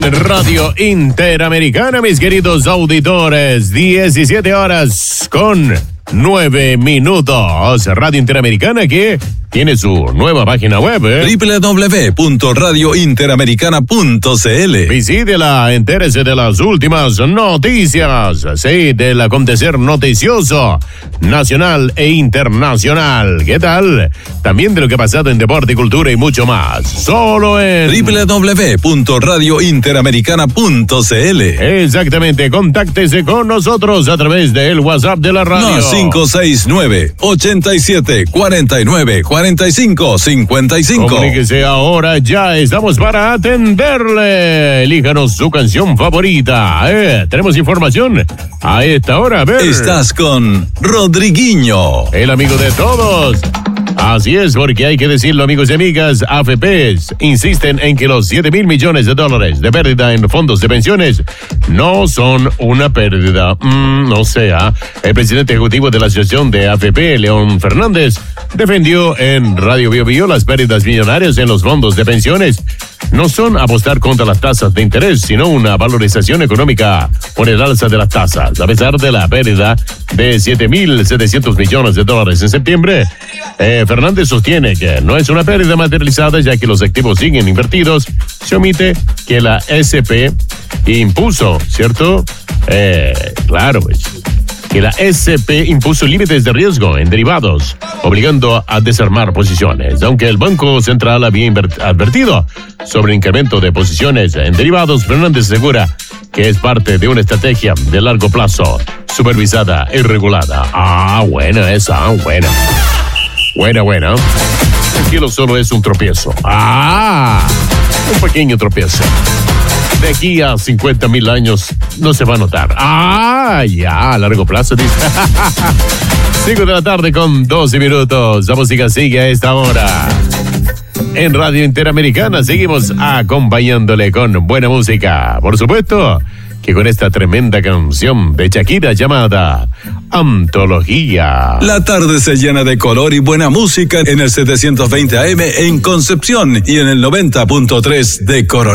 Radio Interamericana, mis queridos auditores, 17 horas con 9 minutos. Radio Interamericana que tiene su nueva página web, www.radiointeramericana.cl. Visítela, entérese de las últimas noticias, sí, del acontecer noticioso nacional e internacional. ¿Qué tal? También de lo que ha pasado en deporte, cultura y mucho más. Solo en www.radiointeramericana.cl. Exactamente, contáctese con nosotros a través del WhatsApp de la radio. Más 569-87-49-45-55. Comuníquese ahora, ya estamos para atenderle. Elíjanos su canción favorita. Tenemos información a esta hora. A ver. Estás con Rodriguinho, el amigo de todos. Así es, porque hay que decirlo, amigos y amigas, AFPs insisten en que los 7,000 millones de dólares de pérdida en fondos de pensiones no son una pérdida. No sea. El presidente ejecutivo de la Asociación de AFP, León Fernández, defendió en Radio Bio Bio las pérdidas millonarias en los fondos de pensiones no son apostar contra las tasas de interés, sino una valorización económica por el alza de las tasas. A pesar de la pérdida de 7,700 millones de dólares en septiembre, Fernández sostiene que no es una pérdida materializada, ya que los activos siguen invertidos. Se omite que la SP impuso, ¿cierto? Claro, pues, que la SP impuso límites de riesgo en derivados, obligando a desarmar posiciones. Aunque el Banco Central había advertido sobre el incremento de posiciones en derivados, Fernández asegura que es parte de una estrategia de largo plazo, supervisada y regulada. Buena esa, buena. Buena. Tranquilo, solo es un tropiezo. Un pequeño tropiezo. De aquí a 50,000 años no se va a notar. Ya, a largo plazo, dice. 5 de la tarde con 12 minutos. La música sigue a esta hora. En Radio Interamericana seguimos acompañándole con buena música. Por supuesto que con esta tremenda canción de Shakira llamada Antología. La tarde se llena de color y buena música en el 720 AM en Concepción y en el 90.3 de Coronel.